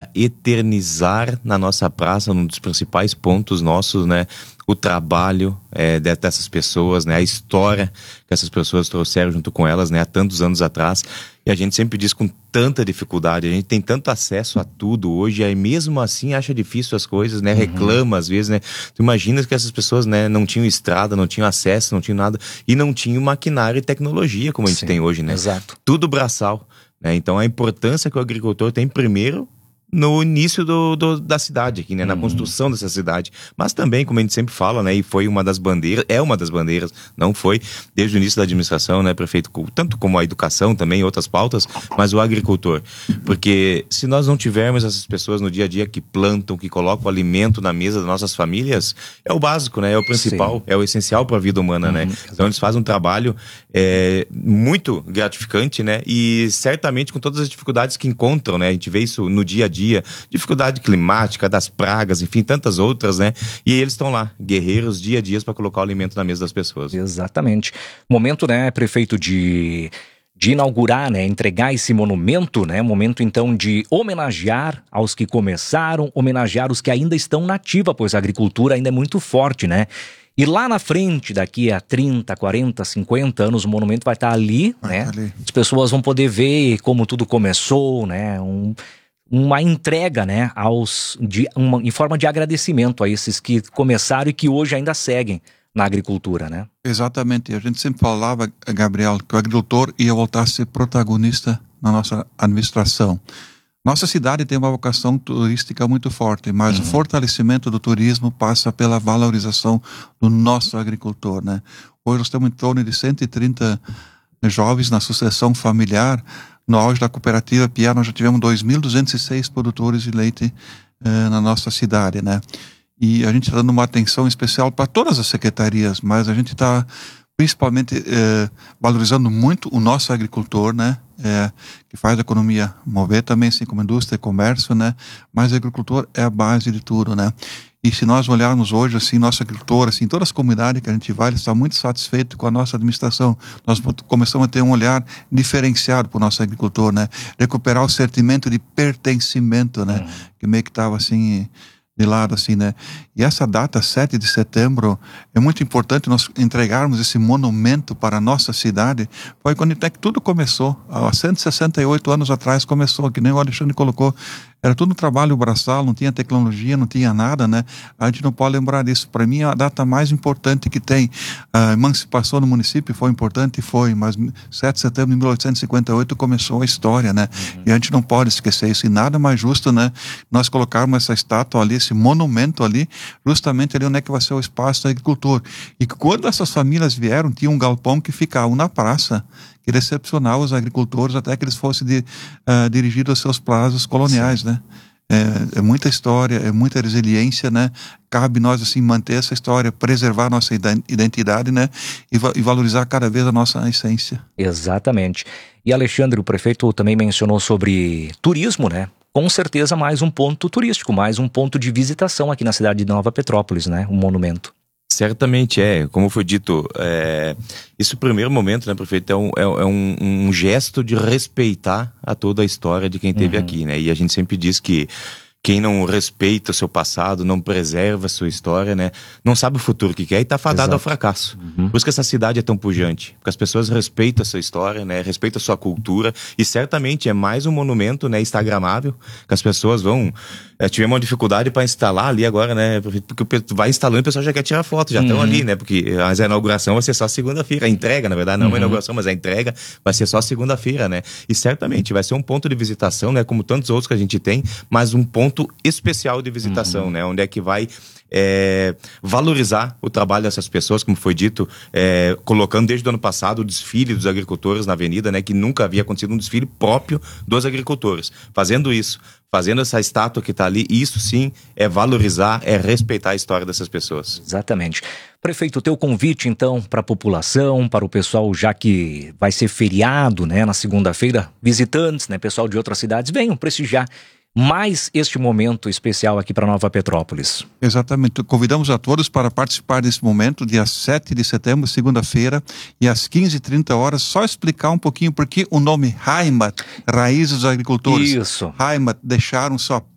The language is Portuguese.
eternizar na nossa praça, um dos principais pontos nossos, né? O trabalho dessas pessoas, né? A história que essas pessoas trouxeram junto com elas, né? Há tantos anos atrás. E a gente sempre diz com tanta dificuldade, a gente tem tanto acesso a tudo hoje, aí mesmo assim acha difícil as coisas, né? Reclama às vezes, né? Tu imaginas que essas pessoas, né, não tinham estrada, não tinham acesso, não tinham nada, e não tinham maquinário e tecnologia como a gente tem hoje, né? Exato. Tudo braçal, né? Então a importância que o agricultor tem primeiro no início da cidade aqui, né? Na construção dessa cidade. Mas também, como a gente sempre fala, né? E foi uma das bandeiras, é uma das bandeiras, não foi, desde o início da administração, né? Prefeito, tanto como a educação também, outras pautas, mas o agricultor. Porque se nós não tivermos essas pessoas no dia a dia que plantam, que colocam o alimento na mesa das nossas famílias, é o básico, né? É o principal, é o essencial para a vida humana, né? Então eles fazem um trabalho muito gratificante, né? E certamente com todas as dificuldades que encontram, né? A gente vê isso no dia a dia, dificuldade climática, das pragas, enfim, tantas outras, né? E eles estão lá, guerreiros, dia a dia, para colocar o alimento na mesa das pessoas. Exatamente. Momento, né, prefeito, de inaugurar, né, entregar esse monumento, né? Momento, então, de homenagear aos que começaram, homenagear os que ainda estão na ativa, pois a agricultura ainda é muito forte, né? E lá na frente, daqui a 30, 40, 50 anos, o monumento vai estar ali, né? Ali. As pessoas vão poder ver como tudo começou, né? Uma entrega, né, em forma de agradecimento a esses que começaram e que hoje ainda seguem na agricultura, né? Exatamente. A gente sempre falava, Gabriel, que o agricultor ia voltar a ser protagonista na nossa administração. Nossa cidade tem uma vocação turística muito forte, mas o fortalecimento do turismo passa pela valorização do nosso agricultor, né? Hoje nós temos em torno de 130 jovens na sucessão familiar. No auge da cooperativa Piar, nós já tivemos 2.206 produtores de leite na nossa cidade, né? E a gente está dando uma atenção especial para todas as secretarias, mas a gente está principalmente valorizando muito o nosso agricultor, né? Que faz a economia mover também, assim como indústria e comércio, né? Mas o agricultor é a base de tudo, né? E se nós olharmos hoje, assim, nosso agricultor, assim, todas as comunidades que a gente vai, ele está muito satisfeito com a nossa administração. Nós começamos a ter um olhar diferenciado para o nosso agricultor, né? Recuperar o sentimento de pertencimento, né? Que meio que estava, assim, de lado, assim, né? E essa data, 7 de setembro, é muito importante nós entregarmos esse monumento para a nossa cidade. Foi quando até que tudo começou. Há 168 anos atrás começou, que nem o Alexandre colocou. Era tudo um trabalho braçal, não tinha tecnologia, não tinha nada, né? A gente não pode lembrar disso. Para mim, é a data mais importante que tem. A emancipação no município foi importante, mas 7 de setembro de 1858 começou a história, né? E a gente não pode esquecer isso. E nada mais justo, né? Nós colocarmos essa estátua ali, esse monumento ali, justamente ali onde é que vai ser o espaço do agricultor. E quando essas famílias vieram, tinha um galpão que ficava na praça, que recepcionava os agricultores até que eles fossem dirigidos aos seus plazos coloniais, né? É muita história, é muita resiliência, né? Cabe nós, assim, manter essa história, preservar a nossa identidade, né? E valorizar cada vez a nossa essência. Exatamente. E Alexandre, o prefeito também mencionou sobre turismo, né? Com certeza mais um ponto turístico, mais um ponto de visitação aqui na cidade de Nova Petrópolis, né? Um monumento. Certamente como foi dito, esse primeiro momento, né, prefeito, é um gesto de respeitar a toda a história de quem esteve aqui, né, e a gente sempre diz que quem não respeita o seu passado, não preserva a sua história, né, não sabe o futuro que quer e está fadado ao fracasso. Por isso que essa cidade é tão pujante, porque as pessoas respeitam a sua história, né, respeitam a sua cultura, e certamente é mais um monumento, né, instagramável, que as pessoas vão... tivemos uma dificuldade para instalar ali agora, né, porque vai instalando e o pessoal já quer tirar foto, já estão ali, né, porque a inauguração vai ser só segunda-feira, a entrega, na verdade, não a inauguração, mas a entrega vai ser só segunda-feira, né, e certamente vai ser um ponto de visitação, né, como tantos outros que a gente tem, mas um ponto especial de visitação, né, onde é que vai valorizar o trabalho dessas pessoas, como foi dito, colocando desde o ano passado o desfile dos agricultores na avenida, né, que nunca havia acontecido um desfile próprio dos agricultores. Fazendo isso, fazendo essa estátua que está ali, isso sim é valorizar, é respeitar a história dessas pessoas. Exatamente. Prefeito, teu convite então para a população, para o pessoal, já que vai ser feriado, né, na segunda-feira, visitantes, né, pessoal de outras cidades, venham prestigiar mais este momento especial aqui para Nova Petrópolis. Exatamente. Convidamos a todos para participar desse momento, dia 7 de setembro, segunda-feira, e às 15h30, só explicar um pouquinho por que o nome Heimat, Raízes dos Agricultores. Isso. Heimat, deixaram sua